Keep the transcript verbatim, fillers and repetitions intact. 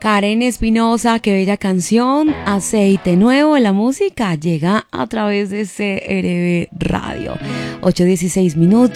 Karen Espinosa, qué bella canción. Aceite nuevo en la música llega a través de C R B Radio. ocho dieciséis minutos.